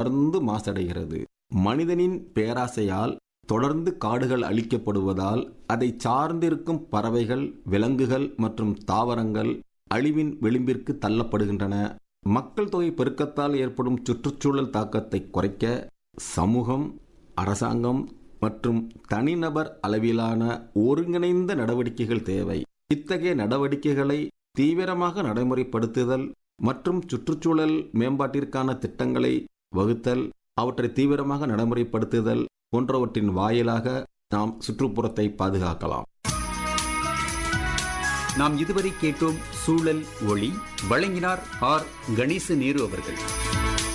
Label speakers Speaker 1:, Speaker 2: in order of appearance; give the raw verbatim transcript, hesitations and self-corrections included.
Speaker 1: தொடர்ந்து மாசடைகிறது. மனிதனின் பேராசையால் தொடர்ந்து காடுகள் அழிக்கப்படுவதால் அதை சார்ந்திருக்கும் பறவைகள், விலங்குகள் மற்றும் தாவரங்கள் அழிவின் விளிம்பிற்கு தள்ளப்படுகின்றன. மக்கள் தொகை பெருக்கத்தால் ஏற்படும் சுற்றுச்சூழல் தாக்கத்தை குறைக்க சமூகம், அரசாங்கம் மற்றும் தனிநபர் அளவிலான ஒருங்கிணைந்த நடவடிக்கைகள் தேவை. இத்தகைய நடவடிக்கைகளை தீவிரமாக நடைமுறைப்படுத்துதல் மற்றும் சுற்றுச்சூழல் மேம்பாட்டிற்கான திட்டங்களை வகுத்தல், அவற்றை தீவிரமாக நடைமுறைப்படுத்துதல் போன்றவற்றின் வாயிலாக நாம் சுற்றுப்புறத்தை பாதுகாக்கலாம்.
Speaker 2: நாம் இதுவரை கேட்டோம் சூழல் ஒளி. வழங்கினார் ஆர் கணேச நேரு அவர்கள்.